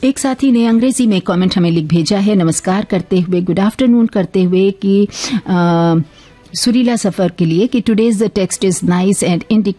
एक साथी ने अंग्रेजी में कमेंट हमें लिख भेजा है, नमस्कार करते हुए, गुड आफ्टरनून करते हुए कि सुरीला सफर के लिए कि today's the text is nice and